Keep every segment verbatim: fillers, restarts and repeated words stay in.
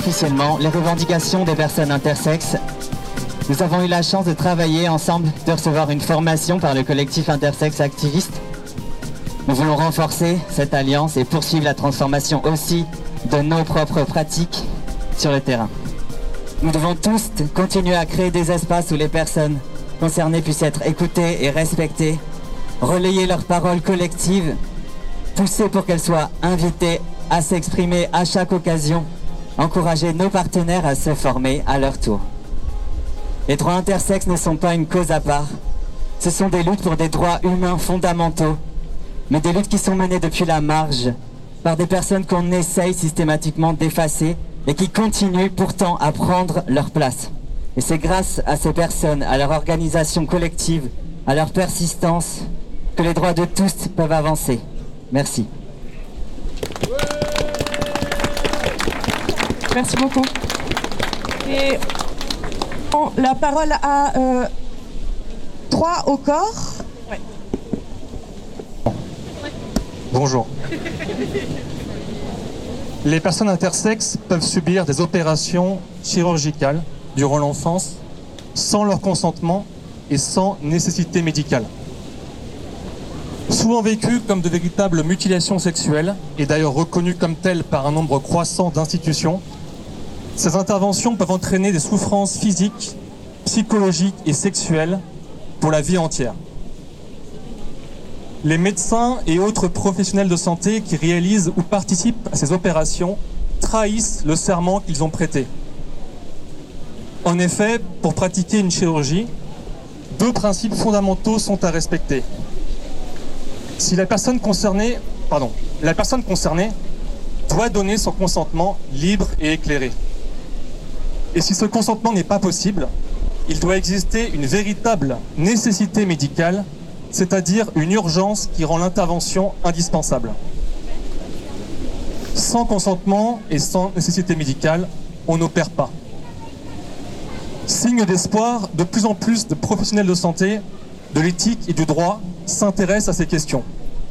officiellement les revendications des personnes intersexes. Nous avons eu la chance de travailler ensemble, de recevoir une formation par le collectif Intersexe Activiste. Nous voulons renforcer cette alliance et poursuivre la transformation aussi de nos propres pratiques sur le terrain. Nous devons tous continuer à créer des espaces où les personnes concernées puissent être écoutées et respectées, relayer leurs paroles collectives, pousser pour qu'elles soient invitées à s'exprimer à chaque occasion, encourager nos partenaires à se former à leur tour. Les droits intersexes ne sont pas une cause à part. Ce sont des luttes pour des droits humains fondamentaux, mais des luttes qui sont menées depuis la marge par des personnes qu'on essaye systématiquement d'effacer et qui continuent pourtant à prendre leur place. Et c'est grâce à ces personnes, à leur organisation collective, à leur persistance, que les droits de tous peuvent avancer. Merci. Merci beaucoup. Et la parole à euh, trois au corps. Ouais. Bonjour. Les personnes intersexes peuvent subir des opérations chirurgicales durant l'enfance sans leur consentement et sans nécessité médicale. Souvent vécues comme de véritables mutilations sexuelles et d'ailleurs reconnues comme telles par un nombre croissant d'institutions, ces interventions peuvent entraîner des souffrances physiques, psychologiques et sexuelles pour la vie entière. Les médecins et autres professionnels de santé qui réalisent ou participent à ces opérations trahissent le serment qu'ils ont prêté. En effet, pour pratiquer une chirurgie, deux principes fondamentaux sont à respecter. Si la personne concernée, pardon, la personne concernée doit donner son consentement libre et éclairé. Et si ce consentement n'est pas possible, il doit exister une véritable nécessité médicale, c'est-à-dire une urgence qui rend l'intervention indispensable. Sans consentement et sans nécessité médicale, on n'opère pas. Signe d'espoir, de plus en plus de professionnels de santé, de l'éthique et du droit s'intéressent à ces questions.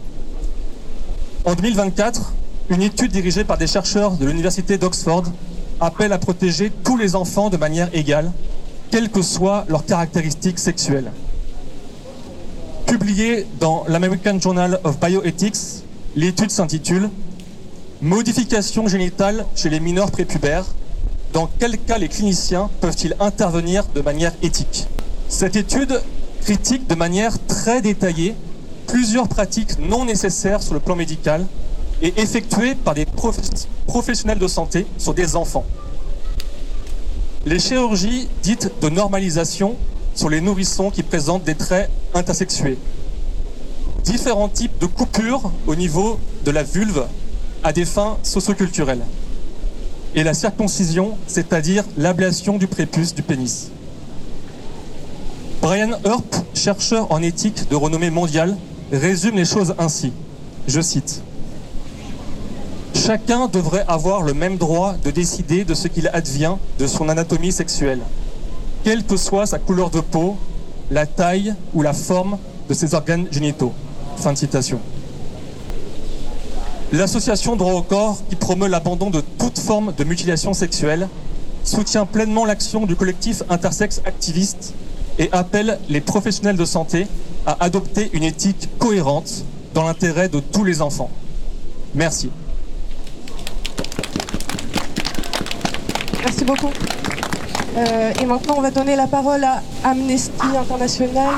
En deux mille vingt-quatre, une étude dirigée par des chercheurs de l'université d'Oxford appelle à protéger tous les enfants de manière égale, quelles que soient leurs caractéristiques sexuelles. Publiée dans l'American Journal of Bioethics, l'étude s'intitule « Modification génitale chez les mineurs prépubères. Dans quel cas les cliniciens peuvent-ils intervenir de manière éthique ?» Cette étude critique de manière très détaillée plusieurs pratiques non nécessaires sur le plan médical et effectuées par des prof- professionnels de santé sur des enfants. Les chirurgies dites de normalisation sur les nourrissons qui présentent des traits intersexués. Différents types de coupures au niveau de la vulve à des fins socioculturelles. Et la circoncision, c'est-à-dire l'ablation du prépuce du pénis. Brian Earp, chercheur en éthique de renommée mondiale, résume les choses ainsi. Je cite. « Chacun devrait avoir le même droit de décider de ce qu'il advient de son anatomie sexuelle, quelle que soit sa couleur de peau, la taille ou la forme de ses organes génitaux. » Fin de citation. L'association Droit au corps, qui promeut l'abandon de toute forme de mutilation sexuelle, soutient pleinement l'action du collectif Intersexe Activiste et appelle les professionnels de santé à adopter une éthique cohérente dans l'intérêt de tous les enfants. Merci. Merci beaucoup. Euh, et maintenant, on va donner la parole à Amnesty International.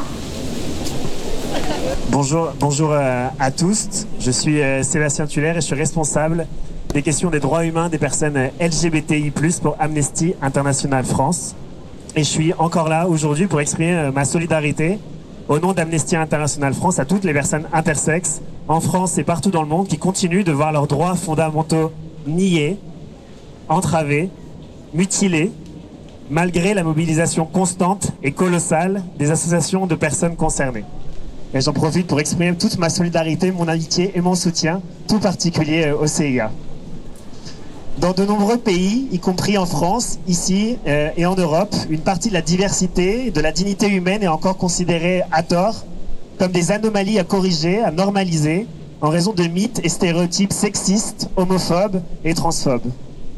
Bonjour, bonjour euh, à tous. Je suis euh, Sébastien Tuller et je suis responsable des questions des droits humains des personnes euh, L G B T I plus, pour Amnesty International France. Et je suis encore là aujourd'hui pour exprimer euh, ma solidarité au nom d'Amnesty International France à toutes les personnes intersexes en France et partout dans le monde qui continuent de voir leurs droits fondamentaux niés, entravés, mutilés, malgré la mobilisation constante et colossale des associations de personnes concernées. Et j'en profite pour exprimer toute ma solidarité, mon amitié et mon soutien, tout particulier au C I A. Dans de nombreux pays, y compris en France, ici euh, et en Europe, une partie de la diversité, de la dignité humaine est encore considérée à tort comme des anomalies à corriger, à normaliser, en raison de mythes et stéréotypes sexistes, homophobes et transphobes.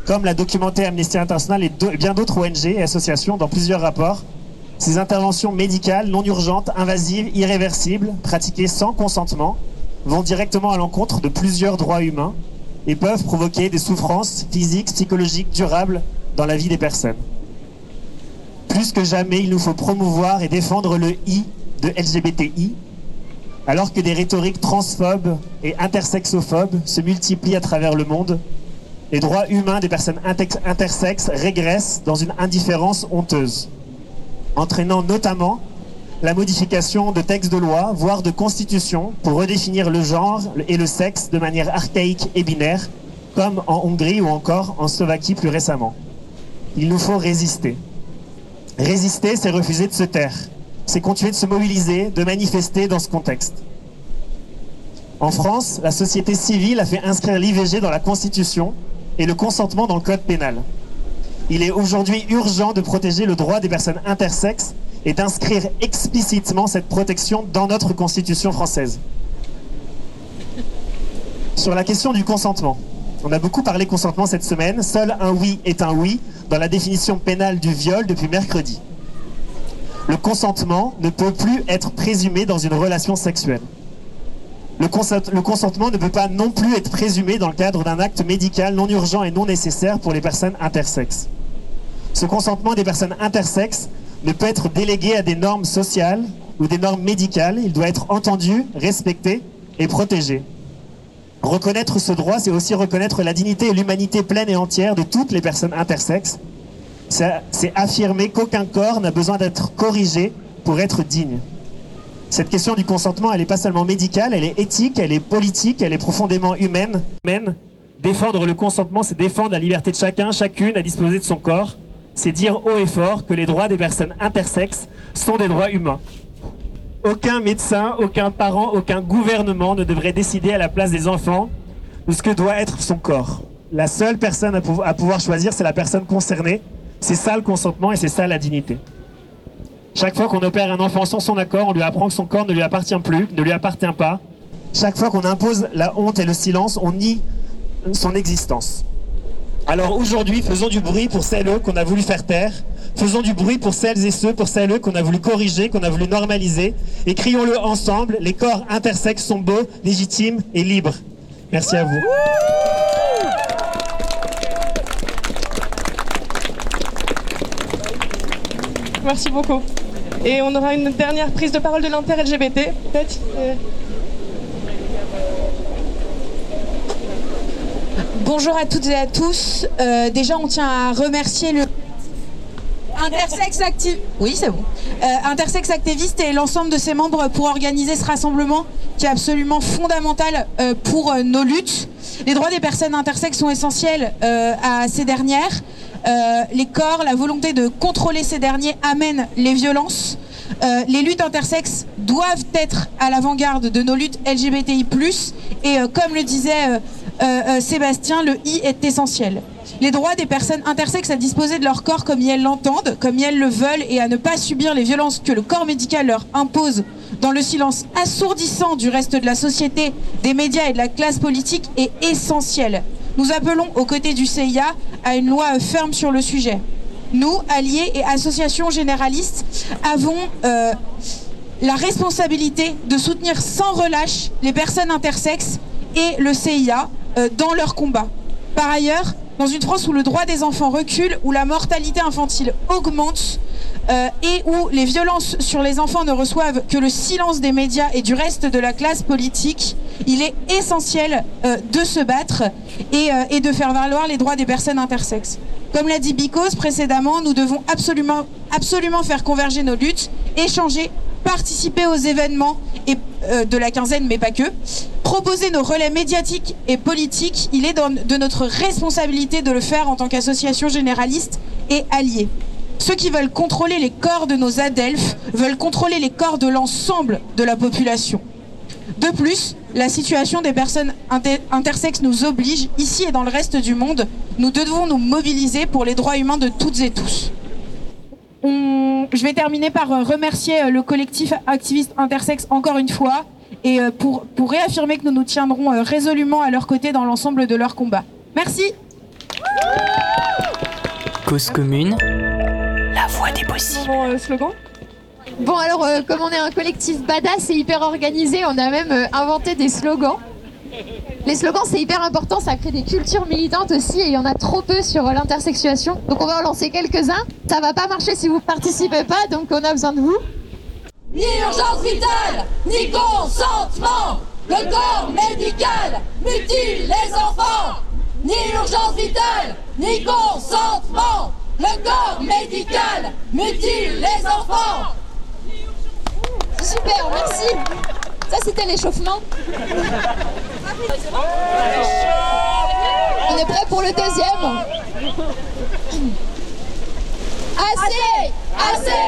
comme l'a documenté Amnesty International et, et bien d'autres O N G et associations dans plusieurs rapports. Ces interventions médicales non urgentes, invasives, irréversibles, pratiquées sans consentement, vont directement à l'encontre de plusieurs droits humains et peuvent provoquer des souffrances physiques, psychologiques, durables dans la vie des personnes. Plus que jamais, il nous faut promouvoir et défendre le I de L G B T I, alors que des rhétoriques transphobes et intersexophobes se multiplient à travers le monde. Les droits humains des personnes intersexes régressent dans une indifférence honteuse, entraînant notamment la modification de textes de loi, voire de constitution, pour redéfinir le genre et le sexe de manière archaïque et binaire, comme en Hongrie ou encore en Slovaquie plus récemment. Il nous faut résister. Résister, c'est refuser de se taire. C'est continuer de se mobiliser, de manifester dans ce contexte. En France, la société civile a fait inscrire l'I V G dans la Constitution et le consentement dans le Code pénal. Il est aujourd'hui urgent de protéger le droit des personnes intersexes et d'inscrire explicitement cette protection dans notre Constitution française. Sur la question du consentement, on a beaucoup parlé consentement cette semaine. Seul un oui est un oui dans la définition pénale du viol depuis mercredi. Le consentement ne peut plus être présumé dans une relation sexuelle. Le, consent- le consentement ne peut pas non plus être présumé dans le cadre d'un acte médical non urgent et non nécessaire pour les personnes intersexes. Ce consentement des personnes intersexes ne peut être délégué à des normes sociales ou des normes médicales. Il doit être entendu, respecté et protégé. Reconnaître ce droit, c'est aussi reconnaître la dignité et l'humanité pleine et entière de toutes les personnes intersexes. C'est, c'est affirmer qu'aucun corps n'a besoin d'être corrigé pour être digne. Cette question du consentement, elle n'est pas seulement médicale, elle est éthique, elle est politique, elle est profondément humaine. Défendre le consentement, c'est défendre la liberté de chacun, chacune à disposer de son corps. C'est dire haut et fort que les droits des personnes intersexes sont des droits humains. Aucun médecin, aucun parent, aucun gouvernement ne devrait décider à la place des enfants de ce que doit être son corps. La seule personne à, pou- à pouvoir choisir, c'est la personne concernée. C'est ça le consentement et c'est ça la dignité. Chaque fois qu'on opère un enfant sans son accord, on lui apprend que son corps ne lui appartient plus, ne lui appartient pas. Chaque fois qu'on impose la honte et le silence, on nie son existence. Alors aujourd'hui, faisons du bruit pour celles qu'on a voulu faire taire. Faisons du bruit pour celles et ceux, pour celles qu'on a voulu corriger, qu'on a voulu normaliser. Et crions-le ensemble, les corps intersexes sont beaux, légitimes et libres. Merci à vous. Merci beaucoup. Et on aura une dernière prise de parole de l'inter-L G B T, peut-être euh... Bonjour à toutes et à tous. Euh, déjà, on tient à remercier le Intersex Activ... Oui, c'est bon. Euh, Intersex Activiste et l'ensemble de ses membres pour organiser ce rassemblement qui est absolument fondamental euh, pour euh, nos luttes. Les droits des personnes intersexes sont essentiels euh, à ces dernières. Euh, les corps, la volonté de contrôler ces derniers amène les violences. Euh, les luttes intersexes doivent être à l'avant-garde de nos luttes L G B T I plus, et euh, comme le disait euh, euh, euh, Sébastien, le I est essentiel. Les droits des personnes intersexes à disposer de leur corps comme elles l'entendent, comme elles le veulent, et à ne pas subir les violences que le corps médical leur impose dans le silence assourdissant du reste de la société, des médias et de la classe politique est essentiel. Nous appelons, aux côtés du C I A, à une loi ferme sur le sujet. Nous, alliés et associations généralistes, avons euh, la responsabilité de soutenir sans relâche les personnes intersexes et le C I A euh, dans leur combat. Par ailleurs, dans une France où le droit des enfants recule, où la mortalité infantile augmente euh, et où les violences sur les enfants ne reçoivent que le silence des médias et du reste de la classe politique, il est essentiel euh, de se battre et, euh, et de faire valoir les droits des personnes intersexes. Comme l'a dit Bicos précédemment, nous devons absolument, absolument faire converger nos luttes, échanger, participer aux événements et, euh, de la quinzaine, mais pas que. Proposer nos relais médiatiques et politiques, il est dans, de notre responsabilité de le faire en tant qu'association généraliste et alliée. Ceux qui veulent contrôler les corps de nos adelphes veulent contrôler les corps de l'ensemble de la population. De plus, la situation des personnes inter- intersexes nous oblige, ici et dans le reste du monde. Nous devons nous mobiliser pour les droits humains de toutes et tous. On... Je vais terminer par remercier le collectif activiste intersexe encore une fois et pour, pour réaffirmer que nous nous tiendrons résolument à leur côté dans l'ensemble de leur combat. Merci. Cause commune, la voix des possibles. Bon, euh, slogan. Bon alors, euh, comme on est un collectif badass et hyper organisé, on a même euh, inventé des slogans. Les slogans, c'est hyper important, ça crée des cultures militantes aussi et il y en a trop peu sur euh, l'intersexuation. Donc on va en lancer quelques-uns. Ça va pas marcher si vous participez pas, donc on a besoin de vous. Ni urgence vitale, ni consentement. Le corps médical mutile les enfants. Ni urgence vitale, ni consentement. Le corps médical mutile les enfants. Super, merci. Ça c'était l'échauffement. On est prêt pour le deuxième. Assez, assez.